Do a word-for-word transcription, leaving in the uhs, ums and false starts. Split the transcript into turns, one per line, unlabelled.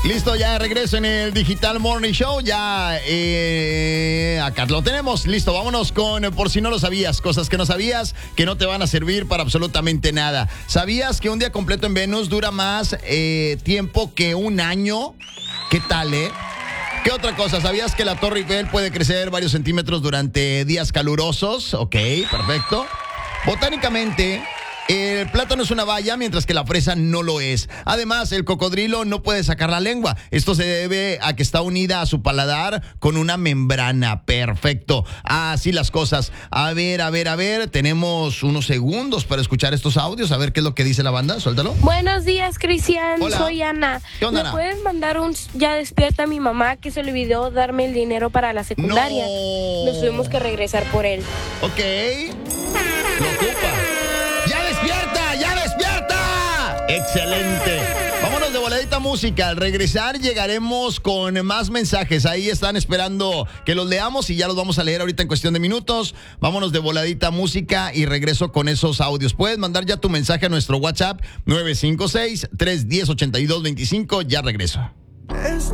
Listo, ya regreso en el Digital Morning Show. Ya eh, acá lo tenemos. Listo, vámonos con por si no lo sabías. Cosas que no sabías que no te van a servir para absolutamente nada. ¿Sabías que un día completo en Venus dura más eh, tiempo que un año? ¿Qué tal, eh? ¿Qué otra cosa? ¿Sabías que la Torre Eiffel puede crecer varios centímetros durante días calurosos? Ok, perfecto. Botánicamente, el plátano es una baya, mientras que la fresa no lo es. Además, el cocodrilo no puede sacar la lengua. Esto se debe a que está unida a su paladar con una membrana. Perfecto. Así las cosas. A ver, a ver, a ver. Tenemos unos segundos para escuchar estos audios. A ver qué es lo que dice la banda. Suéltalo.
Buenos días, Cristian.
Hola.
Soy Ana.
¿Qué onda,
¿Me
Ana?
puedes mandar un ya despierta a mi mamá que se le olvidó darme el dinero para la secundaria?
No.
Nos tuvimos que regresar por él.
Ok. Lo ocupa. ¡Ya despierta! ¡Ya despierta! ¡Excelente! Vámonos de voladita música. Al regresar llegaremos con más mensajes. Ahí están esperando que los leamos y ya los vamos a leer ahorita en cuestión de minutos. Vámonos de voladita música y regreso con esos audios. Puedes mandar ya tu mensaje a nuestro WhatsApp nueve cinco seis, tres uno cero, ocho dos dos cinco. Ya regreso.